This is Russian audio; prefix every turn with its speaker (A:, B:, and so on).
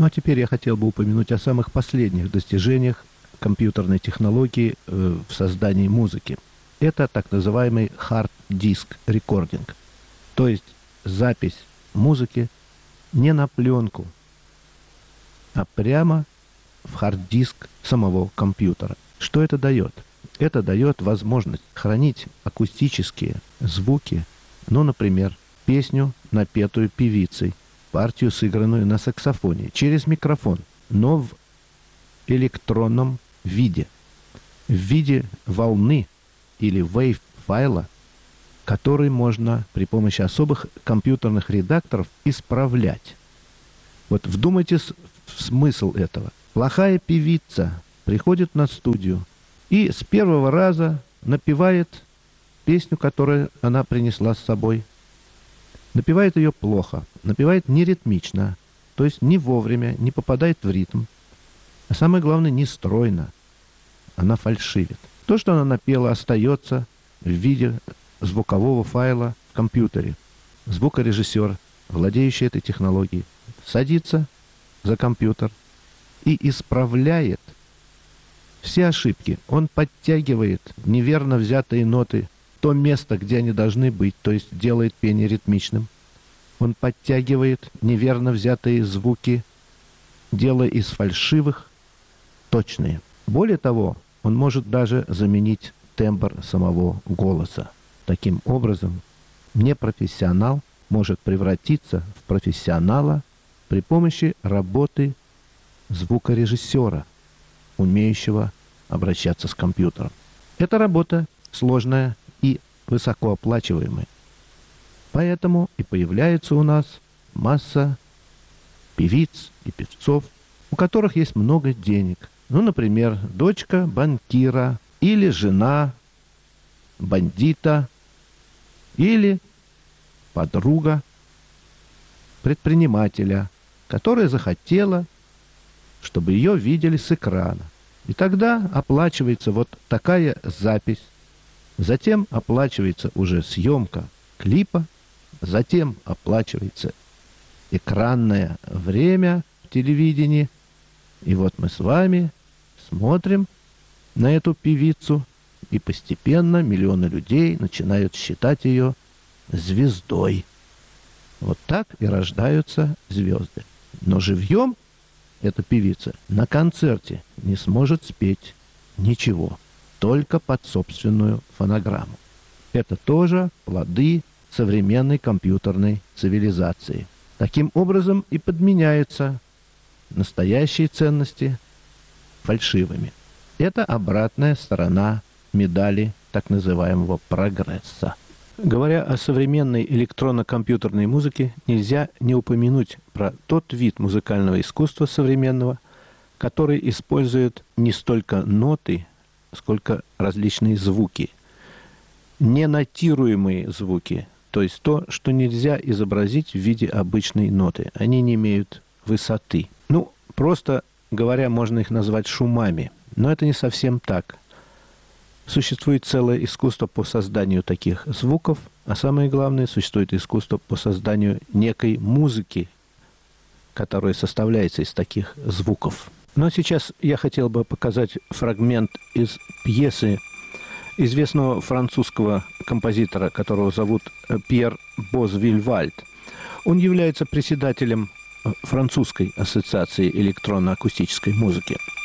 A: Ну а теперь я хотел бы упомянуть о самых последних достижениях компьютерной технологии в создании музыки. Это так называемый hard disk recording, то есть запись музыки не на пленку, а прямо в хард-диск самого компьютера. Что это дает? Это дает возможность хранить акустические звуки, ну, например, песню, напетую певицей, партию, сыгранную на саксофоне, через микрофон, но в электронном виде, в виде волны или wave-файла, который можно при помощи особых компьютерных редакторов исправлять. Вот вдумайтесь в смысл этого. Плохая певица приходит на студию и с первого раза напевает песню, которую она принесла с собой. Напевает ее плохо, напевает неритмично, то есть не вовремя, не попадает в ритм. А самое главное, не стройно. Она фальшивит. То, что она напела, остается в виде звукового файла в компьютере. Звукорежиссер, владеющий этой технологией, садится за компьютер и исправляет все ошибки. Он подтягивает неверно взятые ноты в то место, где они должны быть, то есть делает пение ритмичным. Он подтягивает неверно взятые звуки, делая из фальшивых точные. Более того, он может даже заменить тембр самого голоса. Таким образом, непрофессионал может превратиться в профессионала при помощи работы звукорежиссера, умеющего обращаться с компьютером. Эта работа сложная и высокооплачиваемая. Поэтому и появляется у нас масса певиц и певцов, у которых есть много денег. Ну, например, дочка банкира или жена бандита или подруга предпринимателя, которая захотела, чтобы ее видели с экрана. И тогда оплачивается вот такая запись, затем оплачивается уже съемка клипа, затем оплачивается экранное время в телевидении. И вот мы с вами смотрим на эту певицу, и постепенно миллионы людей начинают считать ее звездой. Вот так и рождаются звезды. Но живьем эта певица на концерте не сможет спеть ничего, только под собственную фонограмму. Это тоже плоды современной компьютерной цивилизации. Таким образом и подменяются настоящие ценности фальшивыми. Это обратная сторона медали так называемого прогресса. Говоря о современной электронно-компьютерной музыке, нельзя не упомянуть про тот вид музыкального искусства современного, который использует не столько ноты, сколько различные звуки. Ненотируемые звуки, то есть то, что нельзя изобразить в виде обычной ноты. Они не имеют высоты. Ну, просто говоря, можно их назвать шумами, но это не совсем так. Существует целое искусство по созданию таких звуков, а самое главное, существует искусство по созданию некой музыки, которая составляется из таких звуков. Но сейчас я хотел бы показать фрагмент из пьесы известного французского композитора, которого зовут Пьер Боз-Вильвальд. Он является председателем французской ассоциации электронно-акустической музыки.